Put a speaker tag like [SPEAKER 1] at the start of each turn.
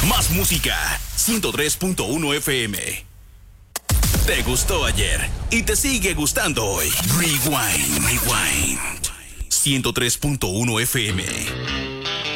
[SPEAKER 1] Más música. 103.1 FM. Te gustó ayer y te sigue gustando hoy. Rewind. 103.1 FM.